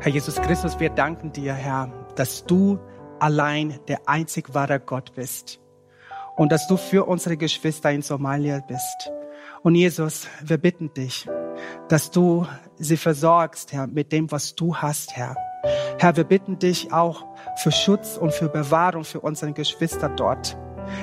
Herr Jesus Christus, wir danken dir, Herr, dass du allein der einzig wahre Gott bist und dass du für unsere Geschwister in Somalia bist. Und Jesus, wir bitten dich, dass du sie versorgst, Herr, mit dem, was du hast, Herr. Herr, wir bitten dich auch für Schutz und für Bewahrung für unsere Geschwister dort.